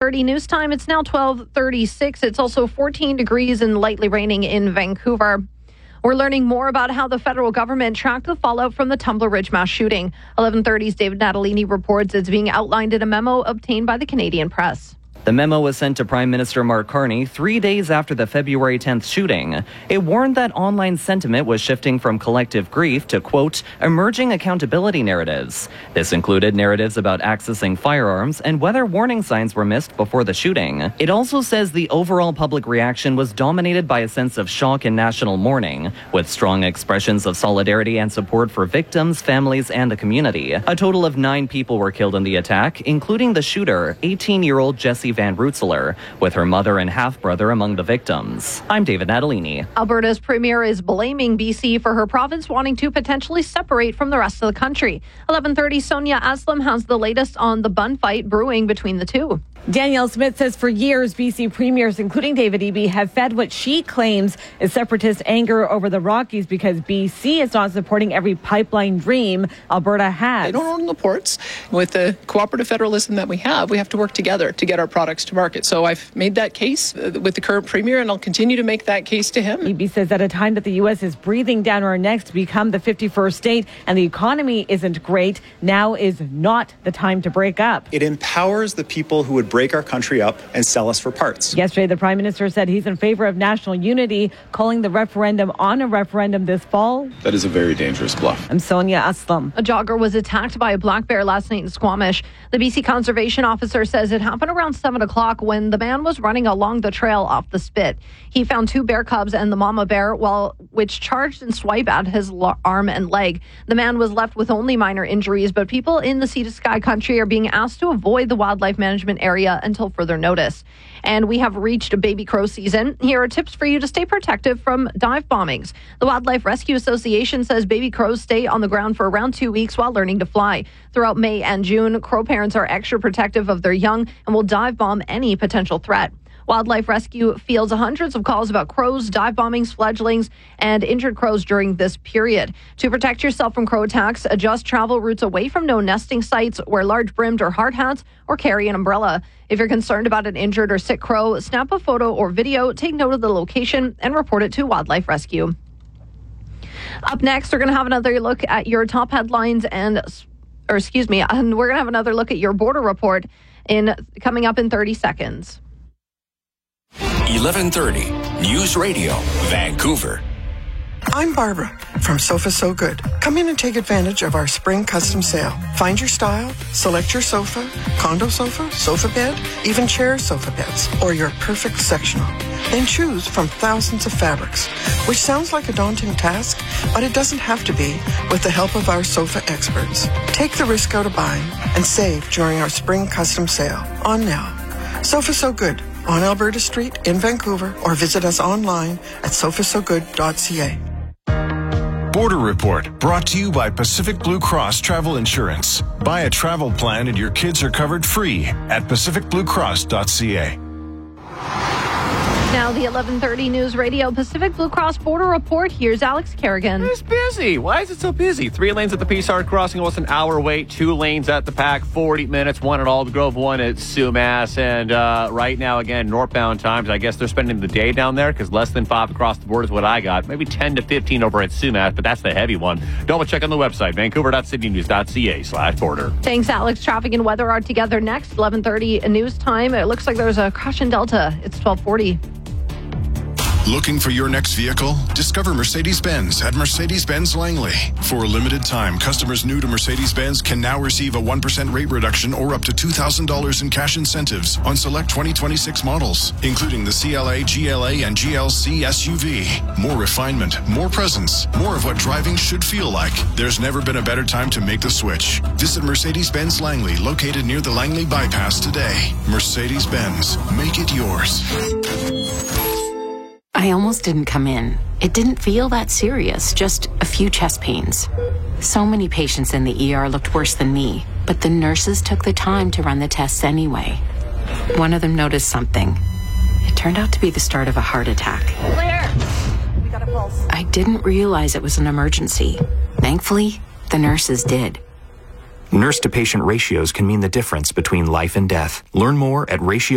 11:30 news time. It's now 12:36. It's also 14 degrees and lightly raining in Vancouver. We're learning more about how the federal government tracked the fallout from the Tumbler Ridge mass shooting. 11:30's David Natalini reports it's being outlined in a memo obtained by the Canadian Press. The memo was sent to Prime Minister Mark Carney 3 days after the February 10th shooting. It warned that online sentiment was shifting from collective grief to, quote, emerging accountability narratives. This included narratives about accessing firearms and whether warning signs were missed before the shooting. It also says the overall public reaction was dominated by a sense of shock and national mourning, with strong expressions of solidarity and support for victims, families, and the community. A total of 9 people were killed in the attack, including the shooter, 18-year-old Jessie Van Rootselaar, with her mother and half-brother among the victims. I'm David Natalini. Alberta's premier is blaming BC for her province wanting to potentially separate from the rest of the country. 11:30, Sonia Aslam has the latest on the bun fight brewing between the two. Danielle Smith says for years, BC premiers, including David Eby, have fed what she claims is separatist anger over the Rockies because BC is not supporting every pipeline dream Alberta has. They don't own the ports. With the cooperative federalism that we have to work together to get our products to market. So I've made that case with the current premier, and I'll continue to make that case to him. Eby says at a time that the U.S. is breathing down our necks to become the 51st state and the economy isn't great, now is not the time to break up. It empowers the people who would break our country up and sell us for parts. Yesterday, the Prime Minister said he's in favor of national unity, calling the referendum on a referendum this fall. That is a very dangerous bluff. I'm Sonia Aslam. A jogger was attacked by a black bear last night in Squamish. The BC Conservation Officer says it happened around 7 o'clock when the man was running along the trail off the spit. He found 2 bear cubs and the mama bear, which charged and swiped at his arm and leg. The man was left with only minor injuries, but people in the Sea to Sky country are being asked to avoid the wildlife management area until further notice. And we have reached baby crow season. Here are tips for you to stay protective from dive bombings. The Wildlife Rescue Association says baby crows stay on the ground for around 2 weeks while learning to fly. Throughout May and June, crow parents are extra protective of their young and will dive bomb any potential threat. Wildlife Rescue fields hundreds of calls about crows, dive bombings, fledglings, and injured crows during this period. To protect yourself from crow attacks, adjust travel routes away from known nesting sites, wear large brimmed or hard hats, or carry an umbrella. If you're concerned about an injured or sick crow, snap a photo or video, take note of the location, and report it to Wildlife Rescue. Up next, we're going to have another look at your top headlines and we're going to have another look at your border report coming up in 30 seconds. 11:30 News Radio, Vancouver. I'm Barbara from Sofa So Good. Come in and take advantage of our spring custom sale. Find your style, select your sofa, condo sofa, sofa bed, even chair sofa beds, or your perfect sectional. Then choose from thousands of fabrics, which sounds like a daunting task, but it doesn't have to be with the help of our sofa experts. Take the risk out of buying and save during our spring custom sale on now. Sofa So Good on Alberta Street in Vancouver, or visit us online at sofasogood.ca. Border Report, brought to you by Pacific Blue Cross Travel Insurance. Buy a travel plan and your kids are covered free at pacificbluecross.ca. Now the 11:30 News Radio Pacific Blue Cross Border Report. Here's Alex Kerrigan. It's busy. Why is it so busy? 3 lanes at the Peace Hard Crossing, almost an hour wait. 2 lanes at the Pack, 40 minutes. 1 at Aldergrove, 1 at Sumas. And right now, again, northbound times. I guess they're spending the day down there because less than 5 across the board is what I got. Maybe 10 to 15 over at Sumas, but that's the heavy one. Double check on the website, vancouver.sydneynews.ca/border. Thanks, Alex. Traffic and weather are together next. 11:30 news time. It looks like there's a crash in Delta. It's 12:40. Looking for your next vehicle? Discover Mercedes-Benz at Mercedes-Benz Langley. For a limited time, customers new to Mercedes-Benz can now receive a 1% rate reduction or up to $2,000 in cash incentives on select 2026 models, including the CLA, GLA, and GLC SUV. More refinement, more presence, more of what driving should feel like. There's never been a better time to make the switch. Visit Mercedes-Benz Langley, located near the Langley Bypass today. Mercedes-Benz, make it yours. I almost didn't come in. It didn't feel that serious, just a few chest pains. So many patients in the ER looked worse than me, but the nurses took the time to run the tests anyway. One of them noticed something. It turned out to be the start of a heart attack. Claire, we got a pulse. I didn't realize it was an emergency. Thankfully, the nurses did. Nurse-to-patient ratios can mean the difference between life and death. Learn more at ratio